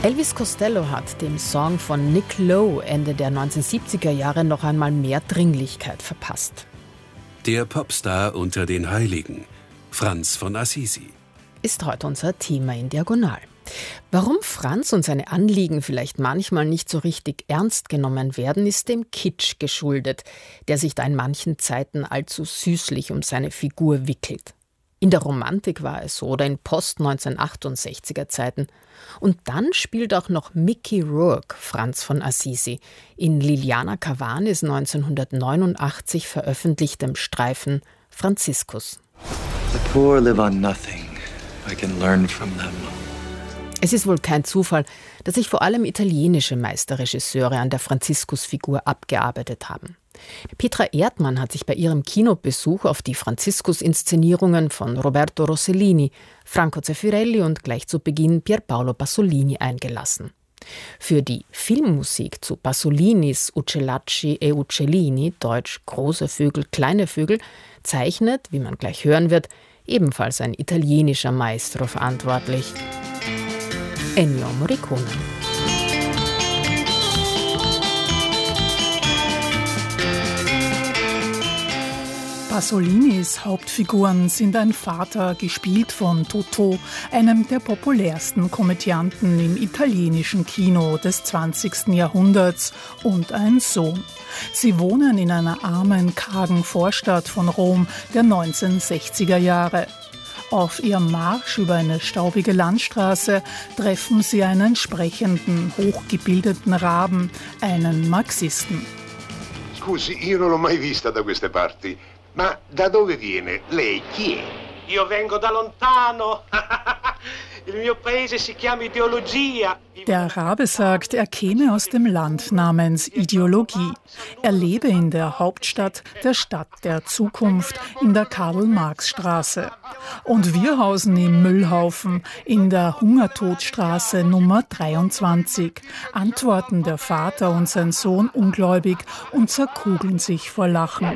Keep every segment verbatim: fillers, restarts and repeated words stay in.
Elvis Costello hat dem Song von Nick Lowe Ende der neunzehnhundertsiebziger Jahre noch einmal mehr Dringlichkeit verpasst. Der Popstar unter den Heiligen, Franz von Assisi, ist heute unser Thema in Diagonal. Warum Franz und seine Anliegen vielleicht manchmal nicht so richtig ernst genommen werden, ist dem Kitsch geschuldet, der sich da in manchen Zeiten allzu süßlich um seine Figur wickelt. In der Romantik war es so oder in Post-neunzehnhundertachtundsechziger Zeiten. Und dann spielt auch noch Mickey Rourke Franz von Assisi in Liliana Cavanis neunzehnhundertneunundachtzig veröffentlichtem Streifen Franziskus. The poor live on nothing. I can learn from them. Es ist wohl kein Zufall, dass sich vor allem italienische Meisterregisseure an der Franziskusfigur abgearbeitet haben. Petra Erdmann hat sich bei ihrem Kinobesuch auf die Franziskus-Inszenierungen von Roberto Rossellini, Franco Zeffirelli und gleich zu Beginn Pierpaolo Pasolini eingelassen. Für die Filmmusik zu Pasolinis Uccellacci e Uccellini, deutsch große Vögel, kleine Vögel, zeichnet, wie man gleich hören wird, ebenfalls ein italienischer Maestro verantwortlich: Ennio Morricone. Pasolinis Hauptfiguren sind ein Vater, gespielt von Totò, einem der populärsten Komödianten im italienischen Kino des zwanzigsten Jahrhunderts, und ein Sohn. Sie wohnen in einer armen, kargen Vorstadt von Rom der neunzehnhundertsechziger Jahre. Auf ihrem Marsch über eine staubige Landstraße treffen sie einen sprechenden, hochgebildeten Raben, einen Marxisten. Scusi, io non l'ho mai vista da queste parti. Ma da dove viene? Lei chi è? Io vengo da lontano. Il mio paese si chiama Ideologia. Der Rabe sagt, er käme aus dem Land namens Ideologie. Er lebe in der Hauptstadt, der Stadt der Zukunft, in der Karl-Marx-Straße. Und wir hausen im Müllhaufen, in der Hungertodstraße Nummer dreiundzwanzig, antworten der Vater und sein Sohn ungläubig und zerkugeln sich vor Lachen.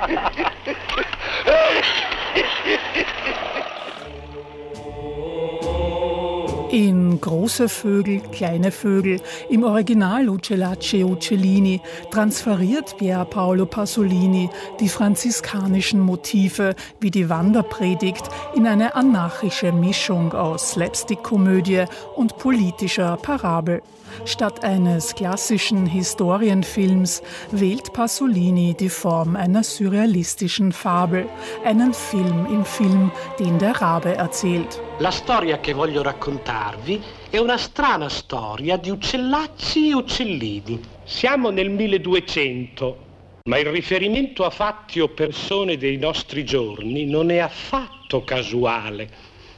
In Große Vögel, kleine Vögel, im Original Uccellacci e Uccellini, transferiert Pierpaolo Pasolini die franziskanischen Motive wie die Wanderpredigt in eine anarchische Mischung aus Slapstick-Komödie und politischer Parabel. Statt eines klassischen Historienfilms wählt Pasolini die Form einer surrealistischen Fabel, einen Film im Film, den der Rabe erzählt. La storia che voglio raccontarvi è una strana storia di Uccellacci e Uccellini. Siamo nel milleduecento, ma il riferimento a fatti o persone dei nostri giorni non è affatto casuale.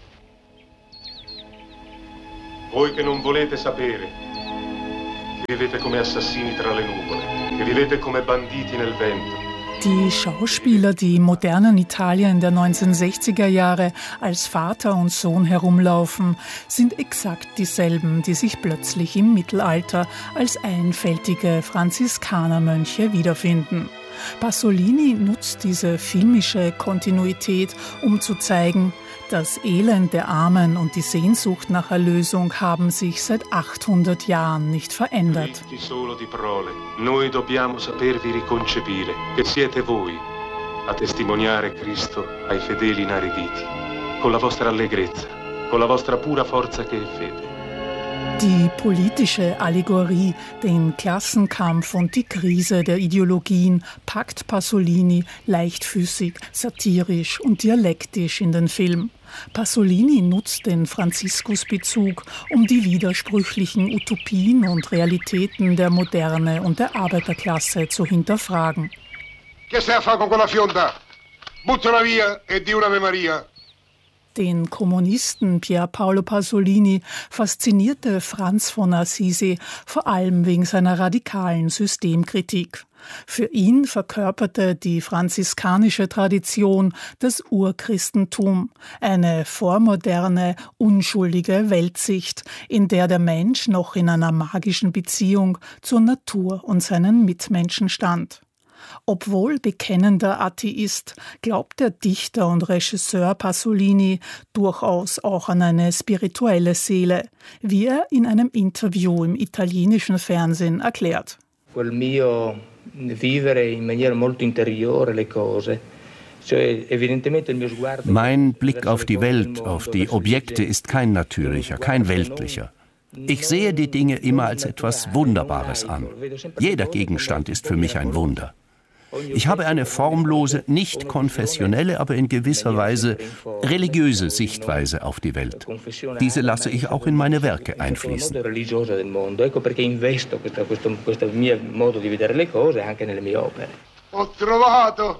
Voi che non volete sapere, che vivete come assassini tra le nuvole, che vivete come banditi nel vento. Die Schauspieler, die im modernen Italien der neunzehnhundertsechziger Jahre als Vater und Sohn herumlaufen, sind exakt dieselben, die sich plötzlich im Mittelalter als einfältige Franziskanermönche wiederfinden. Pasolini nutzt diese filmische Kontinuität, um zu zeigen, das Elend der Armen und die Sehnsucht nach Erlösung haben sich seit achthundert Jahren nicht verändert. Solo di parole. Noi dobbiamo sapervi riconcepire, che siete voi a testimoniare Cristo ai fedeli inariditi, con la vostra allegrezza, con la vostra pura forza che è fede. Die politische Allegorie, den Klassenkampf und die Krise der Ideologien packt Pasolini leichtfüßig, satirisch und dialektisch in den Film. Pasolini nutzt den Franziskusbezug, um die widersprüchlichen Utopien und Realitäten der Moderne und der Arbeiterklasse zu hinterfragen. Che stai a fare con quella fionda? Buttala via e di una Ave Maria. Den Kommunisten Pierpaolo Pasolini faszinierte Franz von Assisi vor allem wegen seiner radikalen Systemkritik. Für ihn verkörperte die franziskanische Tradition das Urchristentum, eine vormoderne, unschuldige Weltsicht, in der der Mensch noch in einer magischen Beziehung zur Natur und seinen Mitmenschen stand. Obwohl bekennender Atheist, glaubt der Dichter und Regisseur Pasolini durchaus auch an eine spirituelle Seele, wie er in einem Interview im italienischen Fernsehen erklärt. Quel mio vivere in maniera molto interiore le cose. Mein Blick auf die Welt, auf die Objekte ist kein natürlicher, kein weltlicher. Ich sehe die Dinge immer als etwas Wunderbares an. Jeder Gegenstand ist für mich ein Wunder. Ich habe eine formlose, nicht konfessionelle, aber in gewisser Weise religiöse Sichtweise auf die Welt. Diese lasse ich auch in meine Werke einfließen. Ho trovato!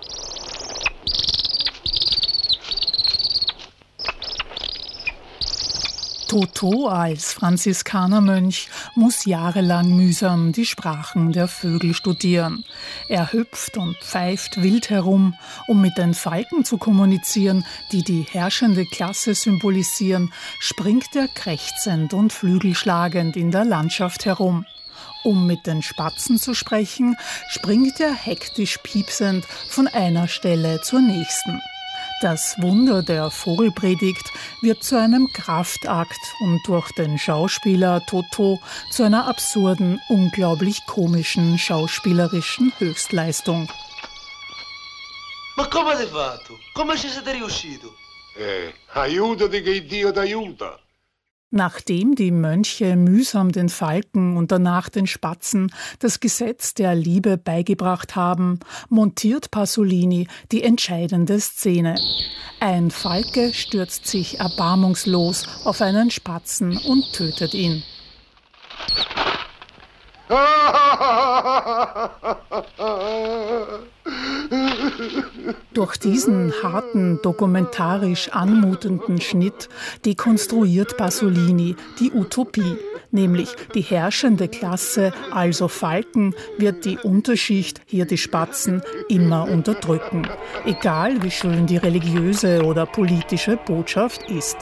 Totò als Franziskanermönch muss jahrelang mühsam die Sprachen der Vögel studieren. Er hüpft und pfeift wild herum, um mit den Falken zu kommunizieren, die die herrschende Klasse symbolisieren, springt er krächzend und flügelschlagend in der Landschaft herum. Um mit den Spatzen zu sprechen, springt er hektisch piepsend von einer Stelle zur nächsten. Das Wunder der Vogelpredigt wird zu einem Kraftakt und durch den Schauspieler Totò zu einer absurden, unglaublich komischen schauspielerischen Höchstleistung. Ma come hai fatto? Come ci siete riuscito? Eh, aiutati che Dio t'aiuta. Nachdem die Mönche mühsam den Falken und danach den Spatzen das Gesetz der Liebe beigebracht haben, montiert Pasolini die entscheidende Szene. Ein Falke stürzt sich erbarmungslos auf einen Spatzen und tötet ihn. Durch diesen harten, dokumentarisch anmutenden Schnitt dekonstruiert Pasolini die Utopie, nämlich die herrschende Klasse, also Falken, wird die Unterschicht, hier die Spatzen, immer unterdrücken, egal wie schön die religiöse oder politische Botschaft ist.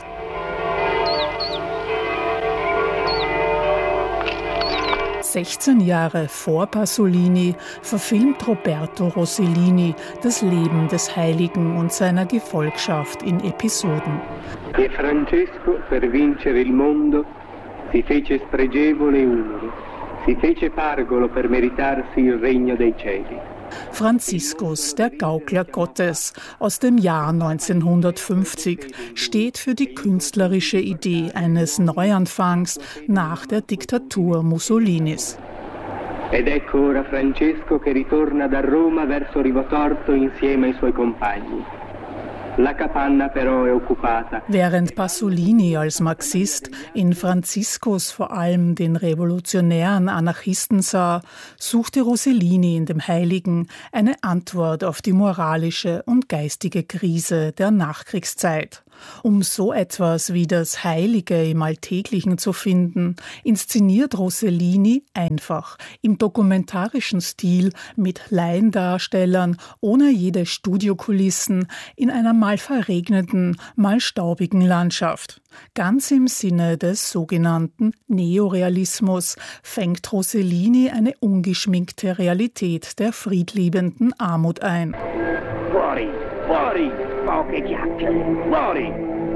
sechzehn Jahre vor Pasolini verfilmt Roberto Rossellini das Leben des Heiligen und seiner Gefolgschaft in Episoden. E Francesco, per vincere il mondo, si fece spregevole e umile, si fece pargolo per meritarsi il regno dei cieli. Franziskus, der Gaukler Gottes, aus dem Jahr neunzehnhundertfünfzig, steht für die künstlerische Idee eines Neuanfangs nach der Diktatur Mussolinis. Ed ecco ora Francesco che ritorna da Roma verso Rivotorto insieme ai suoi compagni. La capanna però è occupata. Während Pasolini als Marxist in Franziskus vor allem den revolutionären Anarchisten sah, suchte Rossellini in dem Heiligen eine Antwort auf die moralische und geistige Krise der Nachkriegszeit. Um so etwas wie das Heilige im Alltäglichen zu finden, inszeniert Rossellini einfach im dokumentarischen Stil mit Laiendarstellern ohne jede Studiokulissen in einer mal verregneten, mal staubigen Landschaft. Ganz im Sinne des sogenannten Neorealismus fängt Rossellini eine ungeschminkte Realität der friedliebenden Armut ein. Fuori, fuori, poche chiacchiere, fuori!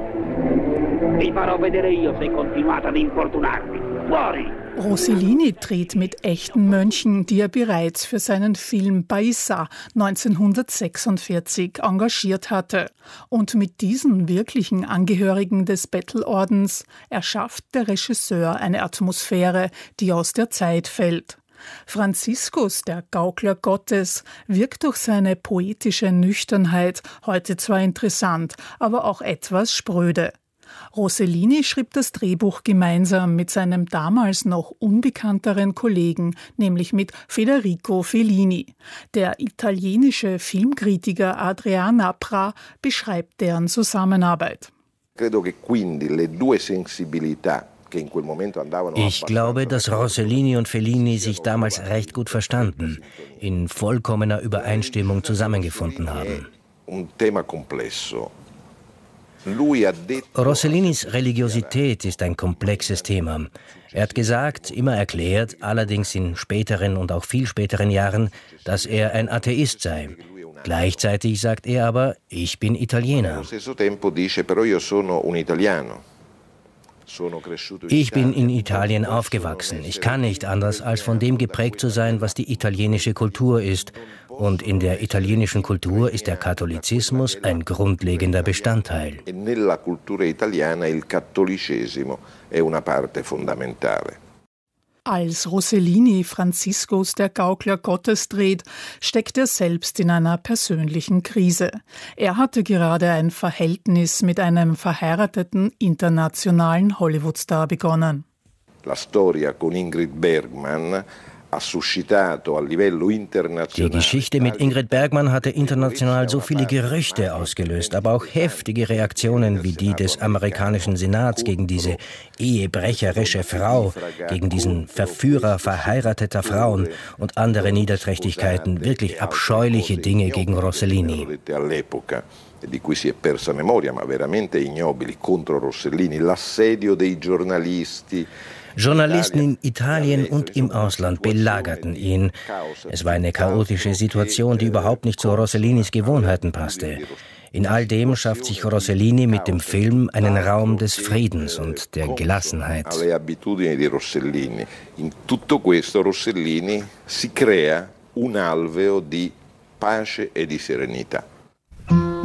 Vi farò vedere io se continuate ad importunarmi. Fuori! Rossellini dreht mit echten Mönchen, die er bereits für seinen Film Paisa neunzehnhundertsechsundvierzig engagiert hatte. Und mit diesen wirklichen Angehörigen des Bettelordens erschafft der Regisseur eine Atmosphäre, die aus der Zeit fällt. Franziskus, der Gaukler Gottes, wirkt durch seine poetische Nüchternheit heute zwar interessant, aber auch etwas spröde. Rossellini schrieb das Drehbuch gemeinsam mit seinem damals noch unbekannteren Kollegen, nämlich mit Federico Fellini. Der italienische Filmkritiker Adrian Napra beschreibt deren Zusammenarbeit. Credo che quindi le due sensibilità Ich glaube, dass Rossellini und Fellini sich damals recht gut verstanden, in vollkommener Übereinstimmung zusammengefunden haben. Rossellinis Religiosität ist ein komplexes Thema. Er hat gesagt, immer erklärt, allerdings in späteren und auch viel späteren Jahren, dass er ein Atheist sei. Gleichzeitig sagt er aber, ich bin Italiener. Ich bin in Italien aufgewachsen. Ich kann nicht anders, als von dem geprägt zu sein, was die italienische Kultur ist. Und in der italienischen Kultur ist der Katholizismus ein grundlegender Bestandteil. Nella cultura italiana il cattolicesimo è una parte fondamentale. Als Rossellini Franziskus der Gaukler Gottes dreht, steckt er selbst in einer persönlichen Krise. Er hatte gerade ein Verhältnis mit einem verheirateten internationalen Hollywood-Star begonnen. La storia con Ingrid Bergman ha suscitato a livello internazionale. Die Geschichte mit Ingrid Bergman hatte international so viele Gerüchte ausgelöst, aber auch heftige Reaktionen wie die des amerikanischen Senats gegen diese ehebrecherische Frau, gegen diesen Verführer verheirateter Frauen und andere Niederträchtigkeiten, wirklich abscheuliche Dinge gegen Rossellini. Di cui si è persa memoria, ma veramente ignobili contro Rossellini, l'assedio dei giornalisti. Journalisten in Italien und im Ausland belagerten ihn. Es war eine chaotische Situation, die überhaupt nicht zu Rossellinis Gewohnheiten passte. In all dem schafft sich Rossellini mit dem Film einen Raum des Friedens und der Gelassenheit. Alle abitudini di Rossellini. In tutto questo Rossellini si crea un alveo di pace e di serenità.